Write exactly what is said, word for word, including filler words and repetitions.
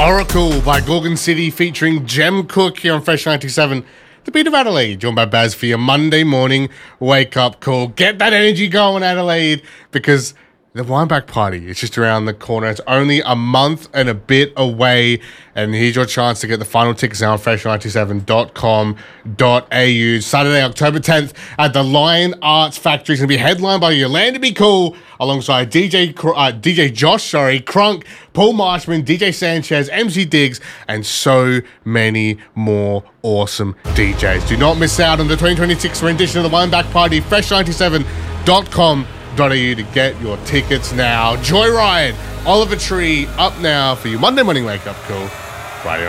Oracle by Gorgon City featuring Jem Cook here on Fresh ninety-seven. The beat of Adelaide, joined by Baz for your Monday morning wake-up call. Get that energy going, Adelaide, because the Wineback Party is just around the corner. It's only a month and a bit away, and here's your chance to get the final tickets now on fresh ninety-seven dot com dot a u. Saturday, October tenth at the Lion Arts Factory. It's going to be headlined by Yolanda Be Cool alongside D J uh, D J Josh, sorry, Crunk, Paul Marshman, D J Sanchez, M C Diggs, and so many more awesome D Js. Do not miss out on the twenty twenty-six rendition of the Wineback Party. fresh ninety-seven dot com dot a u to get your tickets now. Joyride, Oliver Tree, up now for your Monday morning wake-up call. Right here.